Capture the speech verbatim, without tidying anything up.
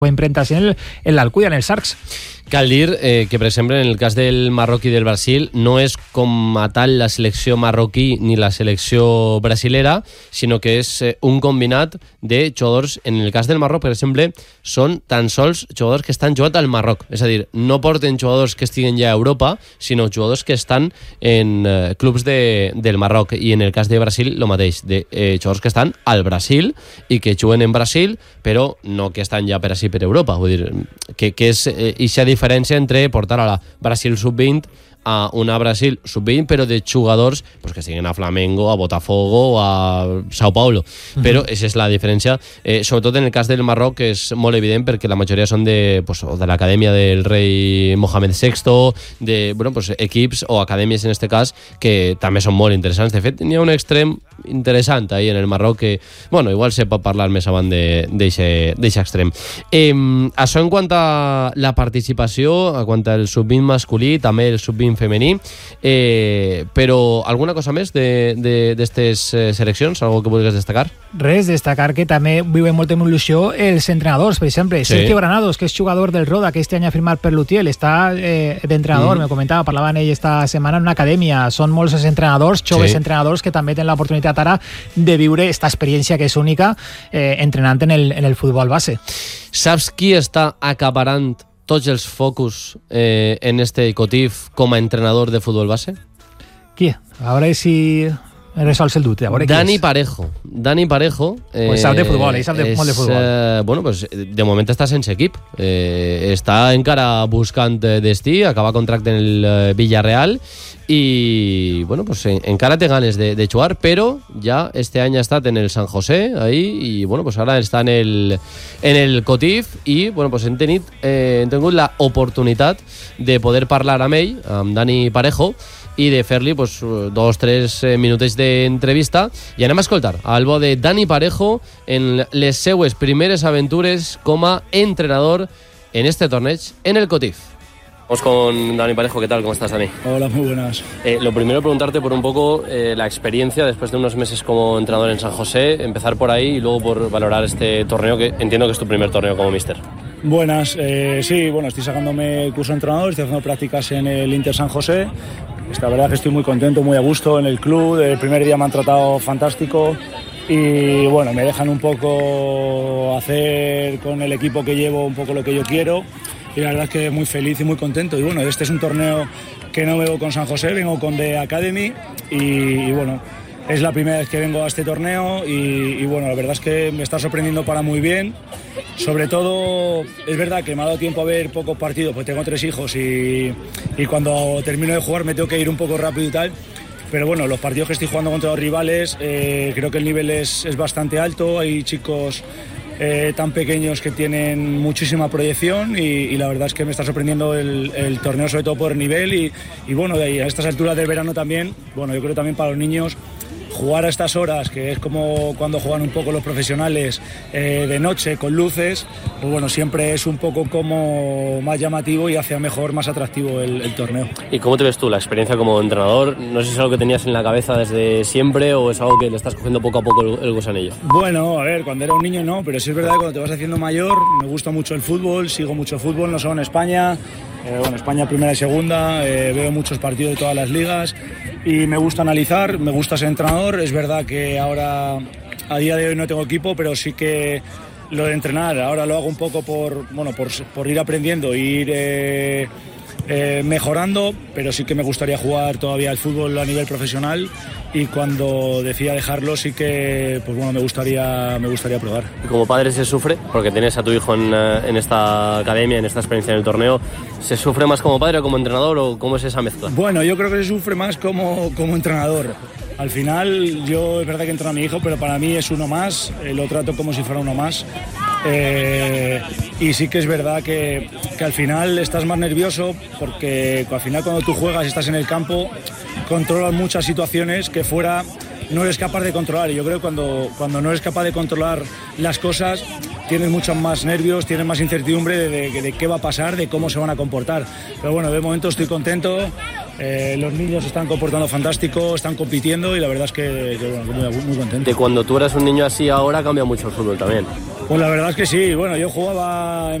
imprentas en el, en l'Alcúdia, en el Sarcs. Cal dir eh, que, per exemple, en el cas del Marroc i del Brasil, no és com a tal la selecció marroquí ni la selecció brasilera, sinó que és eh, un combinat de jugadors. En el cas del Marroc, per exemple, són tan sols jugadors que estan jugant al Marroc. És a dir, no porten jugadors que estiguen ja a Europa, sinó jugadors que estan en eh, clubs de, del Marroc. I en el cas de Brasil, el mateix, de eh, jugadors que estan al Brasil i que juguen en Brasil, però no que estan ja per així per Europa. Vull dir, que, que és eh, ixa diferència entre portar a la Brasil sub vint a una Brasil sub vint, però de jugadors pues, que estiguen a Flamengo, a Botafogo o a Sao Paulo. Uh-huh. Però aquesta és la diferència. Eh, sobretot en el cas del Marroc, que és molt evident perquè la majoria són de, pues, de l'acadèmia del rei Mohamed sexto, de bueno, pues, equips o acadèmies en este cas, que també són molt interessants. De fet, n'hi ha un extrem interessant ahí en el Marroc que, bueno, igual se pot parlar més avant d'aquest extrem. Eh, això en quant a la participació, en quant al sub vint masculí, també el sub vint femení, eh, però alguna cosa més d'aquestes eh, seleccions? Algo que vulguis destacar? Res, destacar que també viuen molta il·lusió els entrenadors, per exemple, sí. Sergio Granados, que és jugador del Roda, que este any ha firmat per l'Utiel, està eh, d'entrenador, mm. me comentava, parlava amb ell esta setmana en una acadèmia. Són molts els entrenadors, joves sí. entrenadors, que també tenen l'oportunitat ara de viure esta experiència que és única eh, entrenant en el, en el futbol base. Saps qui està acaparant tots els focus eh, en este Cotif com a entrenador de futbol base? Qui? A veure si resols el dubte. Dani Parejo. Dani Parejo... Eh, pues sap de futbol, ell sap de, és, molt de futbol. Eh, bueno, pues, de moment està sense equip. Eh, està encara buscant destí, acaba contracte en el eh, Villarreal i bueno, pues, en, encara té ganes de, de jugar, però ja este any ha estat en el San José ahí, i bueno, pues ara està en el, en el Cotif i bueno, pues, hem, tenit, eh, hem tingut l'oportunitat de poder parlar amb ell, amb Dani Parejo, i de fer-li pues, dos o tres minutets d'entrevista, i anem a escoltar el bo de Dani Parejo en les seues primeres aventures com a entrenador en este torneig en el Cotif. Vamos con Dani Parejo. ¿Qué tal? ¿Cómo estás, Dani? Hola, muy buenas. Eh, lo primero, preguntarte por un poco eh, la experiencia después de unos meses como entrenador en San José, empezar por ahí y luego por valorar este torneo, que entiendo que es tu primer torneo como míster. Buenas, eh, sí, bueno, estoy sacándome el curso de entrenador, estoy haciendo prácticas en el Inter San José. La verdad que estoy muy contento, muy a gusto en el club. El primer día me han tratado fantástico y bueno, me dejan un poco hacer con el equipo que llevo un poco lo que yo quiero. Y la verdad es que muy feliz y muy contento. Y bueno, este es un torneo que no vengo con San José, vengo con The Academy y, y bueno, es la primera vez que vengo a este torneo y, y bueno, la verdad es que me está sorprendiendo para muy bien. Sobre todo, es verdad que me ha dado tiempo a ver pocos partidos, pues tengo tres hijos y, y cuando termino de jugar me tengo que ir un poco rápido y tal. Pero bueno, los partidos que estoy jugando contra los rivales, eh, creo que el nivel es, es bastante alto. Hay chicos Eh, tan pequeños que tienen muchísima proyección y, y la verdad es que me está sorprendiendo el, el torneo, sobre todo por nivel y, y bueno, de ahí a estas alturas del verano también, bueno, yo creo también para los niños jugar a estas horas, que es como cuando juegan un poco los profesionales eh, de noche con luces, pues bueno, siempre es un poco como más llamativo y hace mejor, más atractivo el, el torneo. ¿Y cómo te ves tú la experiencia como entrenador? No sé si es algo que tenías en la cabeza desde siempre o es algo que le estás cogiendo poco a poco el, el gusanillo. Bueno, a ver, cuando era un niño no, pero sí es verdad que cuando te vas haciendo mayor, me gusta mucho el fútbol, sigo mucho el fútbol, no solo en España. Eh, bueno, España primera y segunda, eh, veo muchos partidos de todas las ligas y me gusta analizar, me gusta ser entrenador. Es verdad que ahora, a día de hoy no tengo equipo, pero sí que lo de entrenar, ahora lo hago un poco por, bueno, por, por ir aprendiendo, ir eh, eh, mejorando, pero sí que me gustaría jugar todavía al fútbol a nivel profesional y cuando decida dejarlo sí que pues bueno, me gustaría, me gustaría probar. ¿Y como padre se sufre? Porque tienes a tu hijo en, en esta academia, en esta experiencia en el torneo. ¿Se sufre más como padre o como entrenador o cómo es esa mezcla? Bueno, yo creo que se sufre más como, como entrenador. Al final, yo es verdad que entreno a mi hijo, pero para mí es uno más, eh, lo trato como si fuera uno más. Eh, y sí que es verdad que, que al final estás más nervioso porque al final cuando tú juegas y estás en el campo controlas muchas situaciones que fuera no eres capaz de controlar. Y yo creo que cuando, cuando no eres capaz de controlar las cosas tienes muchos más nervios, tienes más incertidumbre de, de, de qué va a pasar, de cómo se van a comportar. Pero bueno, de momento estoy contento. Eh, los niños se están comportando fantástico, están compitiendo y la verdad es que, que bueno, muy, muy contento. De cuando tú eras un niño así, ahora cambia mucho el fútbol también. Pues la verdad es que sí, bueno, yo jugaba